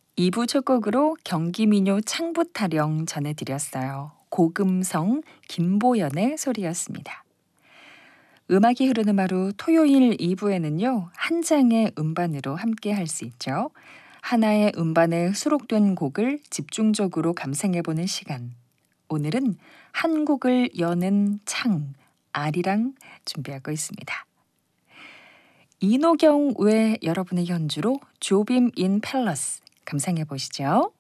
2부 첫 곡으로 경기민요 창부타령 전해드렸어요. 고금성 김보연의 소리였습니다. 음악이 흐르는 하루 토요일 2부에는요. 한 장의 음반으로 함께 할 수 있죠. 하나의 음반에 수록된 곡을 집중적으로 감상해보는 시간. 오늘은 한 곡을 여는 창, 아리랑 준비하고 있습니다. 이노경 외 여러분의 연주로 조빔 인 팰러스 감상해 보시죠.